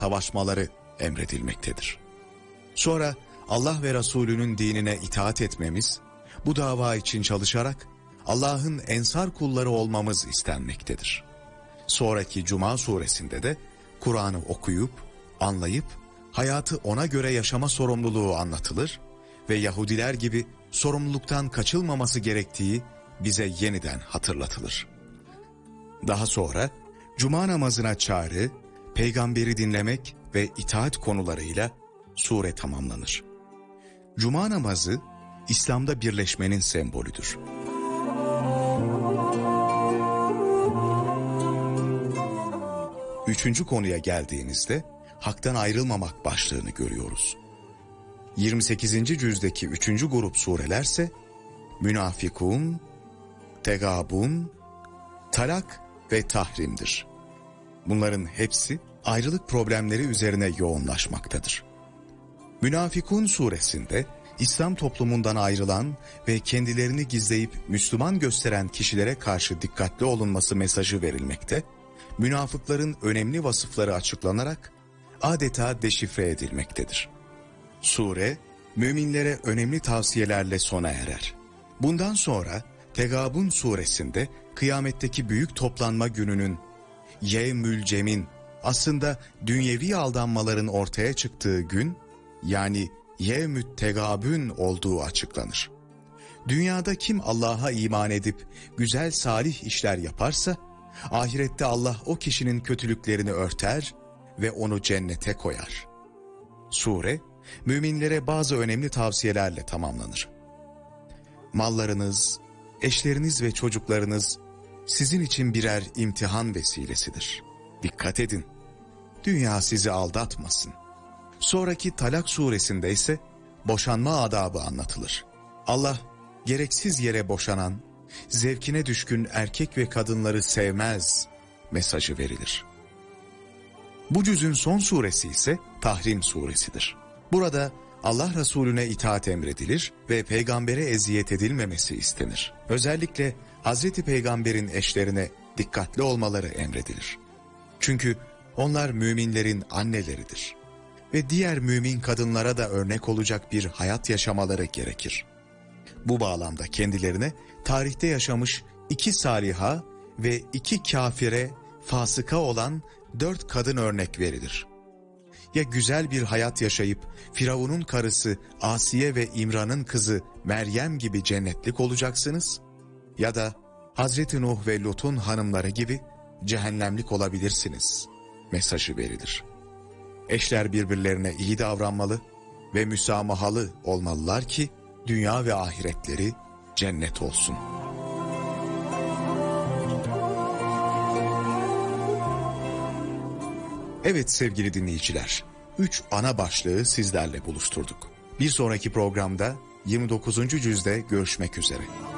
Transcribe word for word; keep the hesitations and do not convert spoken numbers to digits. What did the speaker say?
savaşmaları emredilmektedir. Sonra Allah ve Resulünün dinine itaat etmemiz, bu dava için çalışarak Allah'ın ensar kulları olmamız istenmektedir. Sonraki Cuma suresinde de Kur'an'ı okuyup, anlayıp, hayatı ona göre yaşama sorumluluğu anlatılır ve Yahudiler gibi sorumluluktan kaçılmaması gerektiği bize yeniden hatırlatılır. Daha sonra Cuma namazına çağrı, peygamberi dinlemek ve itaat konularıyla sure tamamlanır. Cuma namazı İslam'da birleşmenin sembolüdür. Üçüncü konuya geldiğimizde haktan ayrılmamak başlığını görüyoruz. yirmi sekizinci cüzdeki üçüncü grup surelerse Münafikun, Tegabun, Talak ve Tahrim'dir. Bunların hepsi ayrılık problemleri üzerine yoğunlaşmaktadır. Münafikun suresinde İslam toplumundan ayrılan ve kendilerini gizleyip Müslüman gösteren kişilere karşı dikkatli olunması mesajı verilmekte, münafıkların önemli vasıfları açıklanarak adeta deşifre edilmektedir. Sure, müminlere önemli tavsiyelerle sona erer. Bundan sonra Tegabun suresinde kıyametteki büyük toplanma gününün, Yevmül Cem'in aslında dünyevi aldanmaların ortaya çıktığı gün, yani Yevmü't Tegabün olduğu açıklanır. Dünyada kim Allah'a iman edip güzel salih işler yaparsa, ahirette Allah o kişinin kötülüklerini örter ve onu cennete koyar. Sure, müminlere bazı önemli tavsiyelerle tamamlanır. Mallarınız, eşleriniz ve çocuklarınız sizin için birer imtihan vesilesidir. Dikkat edin, dünya sizi aldatmasın. Sonraki Talak suresinde ise boşanma adabı anlatılır. Allah gereksiz yere boşanan, zevkine düşkün erkek ve kadınları sevmez mesajı verilir. Bu cüzün son suresi ise Tahrim suresidir. Burada Allah Resulüne itaat emredilir ve peygambere eziyet edilmemesi istenir. Özellikle Hazreti Peygamber'in eşlerine dikkatli olmaları emredilir. Çünkü onlar müminlerin anneleridir ve diğer mümin kadınlara da örnek olacak bir hayat yaşamaları gerekir. Bu bağlamda kendilerine tarihte yaşamış iki saliha ve iki kafire, fasıka olan dört kadın örnek verilir. Ya güzel bir hayat yaşayıp Firavun'un karısı Asiye ve İmran'ın kızı Meryem gibi cennetlik olacaksınız, ya da Hazreti Nuh ve Lut'un hanımları gibi cehennemlik olabilirsiniz mesajı verilir. Eşler birbirlerine iyi davranmalı ve müsamahalı olmalılar ki dünya ve ahiretleri cennet olsun. Evet sevgili dinleyiciler, üç ana başlığı sizlerle buluşturduk. Bir sonraki programda yirmi dokuzuncu cüzde görüşmek üzere.